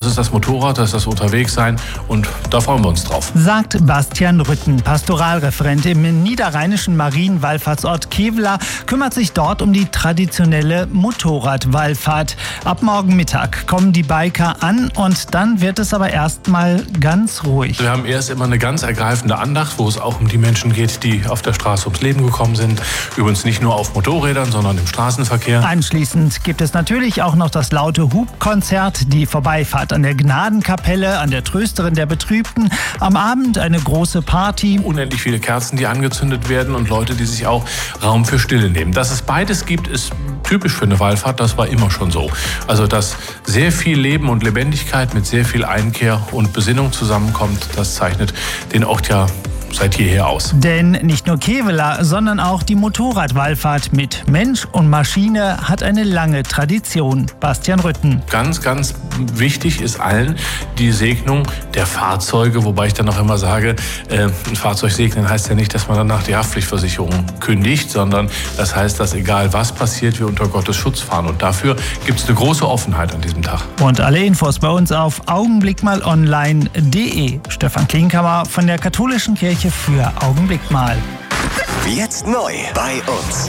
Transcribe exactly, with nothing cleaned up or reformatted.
ist das Motorrad, das ist das Unterwegssein und da freuen wir uns drauf. Sagt Bastian Rütten, Pastoralreferent im niederrheinischen Marienwallfahrtsort Kevela, kümmert sich dort um die traditionelle Motorradwallfahrt. Ab morgen Mittag kommen die Biker an und dann wird es aber erstmal ganz ruhig. Wir haben erst immer eine ganz ergreifende Andacht, wo es auch um die Menschen geht, die auf der Straße ums Leben gekommen sind. Übrigens nicht nur auf Motorrädern, sondern im Straßenverkehr. Anschließend gibt es natürlich auch noch das laute Hubkonzert, die Vorbeifahrt an der Gnadenkapelle, an der Trösterin der Betrübten. Am Abend eine große Party. Unendlich viele Kerzen, die angezündet werden und Leute, die sich auch Raum für Stille nehmen. Dass es beides gibt, ist typisch für eine Wallfahrt, das war immer schon so. Also, dass sehr viel Leben und Lebendigkeit mit sehr viel Einkehr und Besinnung zusammenkommt, das zeichnet den Ort ja seit jeher aus. Denn nicht nur Kevela, sondern auch die Motorradwallfahrt mit Mensch und Maschine hat eine lange Tradition. Bastian Rütten. Ganz, ganz wichtig ist allen die Segnung der Fahrzeuge, wobei ich dann auch immer sage, äh, ein Fahrzeug segnen heißt ja nicht, dass man danach die Haftpflichtversicherung kündigt, sondern das heißt, dass egal was passiert, wir unter Gottes Schutz fahren. Und dafür gibt es eine große Offenheit an diesem Tag. Und alle Infos bei uns auf augenblickmalonline punkt de. Stefan Klinkhammer von der Katholischen Kirche für Augenblick mal. Jetzt neu bei uns.